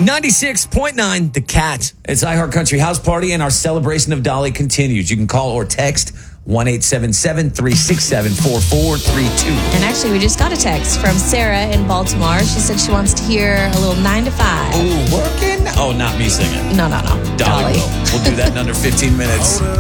96.9 The Cat. It's iHeart Country House Party, and our celebration of Dolly continues. You can call or text 1-877-367-4432. And actually, we just got a text from Sarah in Baltimore. She said she wants to hear a little 9 to 5. Ooh, working? Oh, not me singing. No. Dolly will. We'll do that in under 15 minutes.